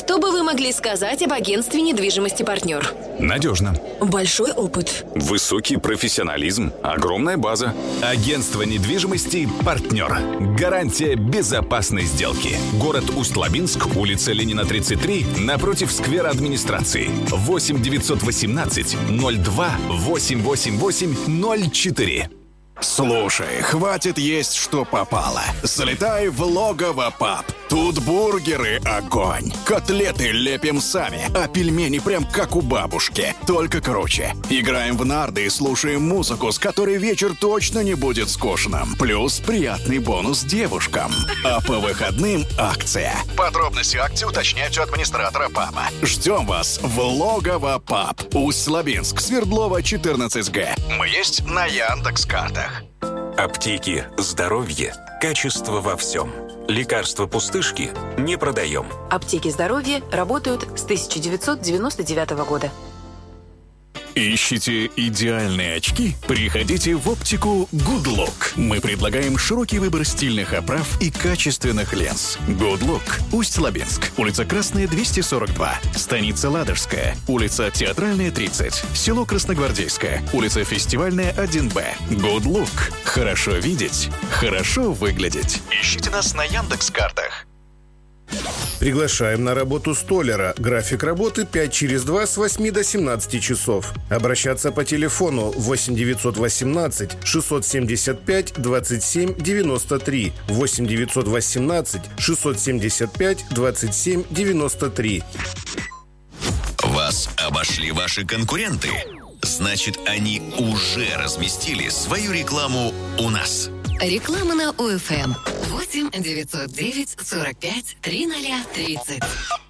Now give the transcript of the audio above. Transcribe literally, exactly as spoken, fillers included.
Что бы вы могли сказать об агентстве недвижимости «Партнер»? Надежно. Большой опыт. Высокий профессионализм. Огромная база. Агентство недвижимости «Партнер». Гарантия безопасной сделки. Город Усть-Лабинск, улица Ленина, тридцать три, напротив сквера администрации. восемь девятьсот восемнадцать ноль два восемь восемь восемь ноль четыре. Слушай, хватит есть, что попало. Залетай в Логово Паб. Тут бургеры огонь. Котлеты лепим сами, а пельмени прям как у бабушки, только круче. Играем в нарды и слушаем музыку, с которой вечер точно не будет скучным. Плюс приятный бонус девушкам. А по выходным акция. Подробности акции уточняйте у администратора паба. Ждем вас в Логово Паб. Усть-Лабинск, Свердлова, четырнадцать Г. Мы есть на Яндекс.Картах. Аптеки, здоровье, качество во всем. Лекарства-пустышки не продаем. Аптеки здоровья работают с тысяча девятьсот девяносто девятого года. Ищите идеальные очки? Приходите в оптику Good Look. Мы предлагаем широкий выбор стильных оправ и качественных линз. Good Look. Усть-Лабинск. Улица Красная, двести сорок два. Станица Ладожская. Улица Театральная, тридцать. Село Красногвардейское. Улица Фестивальная, один Б. Good Look. Хорошо видеть. Хорошо выглядеть. Ищите нас на Яндекс.Картах. Приглашаем на работу столяра. График работы пять через два с восьми до семнадцати часов. Обращаться по телефону восемь девятьсот восемнадцать шестьсот семьдесят пять двадцать семь девяносто три, восемь девятьсот восемнадцать шестьсот семьдесят пять двадцать семь девяносто три. Вас обошли ваши конкуренты? Значит, они уже разместили свою рекламу у нас. Реклама на ОФМ. восемь девятьсот девять сорок пять тридцать тридцать.